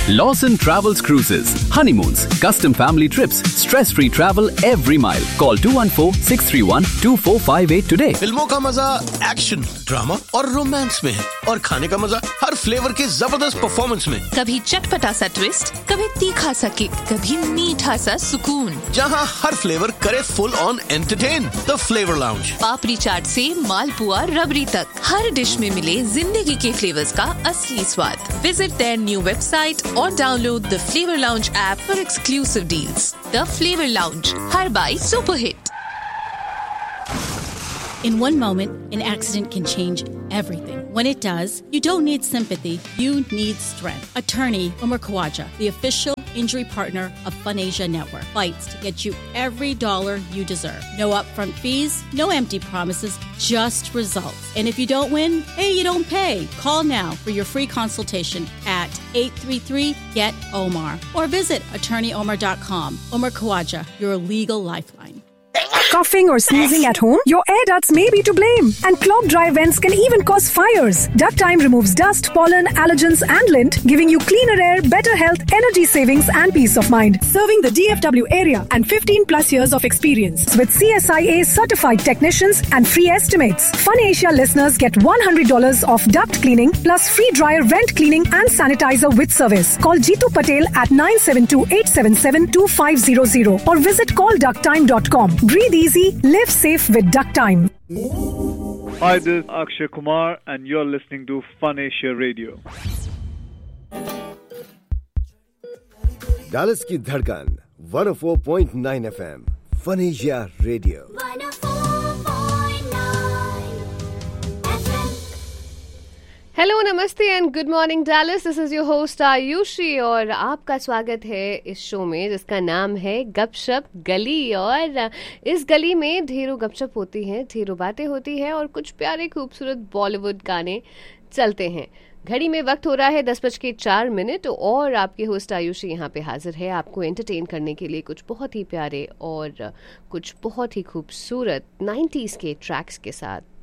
Lawson Travels Cruises, honeymoons, custom family trips, stress-free travel every mile. Call 214-631-2458 today. फिल्मों का मजा action, drama और romance में है और खाने का मजा हर फ्लेवर के जबरदस्त परफॉर्मेंस में। कभी चटपटा सा ट्विस्ट, कभी तीखा सा किक, कभी मीठा सा सुकून। जहाँ हर फ्लेवर करे full on entertain. The flavour lounge. पापड़ी चाट से मालपुआ रबड़ी तक, हर डिश में मिले जिंदगी के फ्लेवर्स का असली स्वाद। Visit their new website or download the Flavor Lounge app for exclusive deals. The Flavor Lounge, her by super hit. In one moment, an accident can change everything. When it does, you don't need sympathy, you need strength. Attorney Umar Khawaja, the official injury partner of FunAsia Network, fights to get you every dollar you deserve. No upfront fees, no empty promises, just results. And if you don't win, hey, you don't pay. Call now for your free consultation at 833-GET-OMAR or visit attorneyomar.com. Umar Khawaja, your legal lifeline. Coughing or sneezing at home? Your air ducts may be to blame, and clogged dry vents can even cause fires. Ductime removes dust, pollen, allergens, and lint, giving you cleaner air, better health, energy savings, and peace of mind. Serving the DFW area and 15 plus years of experience with CSIA certified technicians and free estimates. FunAsia listeners get $100 off duct cleaning plus free dryer vent cleaning and sanitizer with service. Call Jeetu Patel at 972-877-2500 or visit callductime.com. Breathe easy, live safe with Ductime. Hi, this is Akshay Kumar and you're listening to FunAsia Radio. Dallas की धड़कन 104.9 FM FunAsia Radio. Hello नमस्ते and good morning Dallas, this is your host Ayushi और आपका स्वागत है इस show में जिसका नाम है गपशप गली। और इस गली में ढेरों गपशप होती हैं, ढेरों बातें होती हैं और कुछ प्यारे खूबसूरत बॉलीवुड गाने चलते हैं। घड़ी में वक्त हो रहा है 10:04 और आपके होस्ट आयुषी यहाँ पे हाजिर है आपको एंटरटेन करने के लिए कुछ बहुत ही प्यारे और कुछ बहुत ही खूबसूरत 90s के ट्रैक्स के साथ।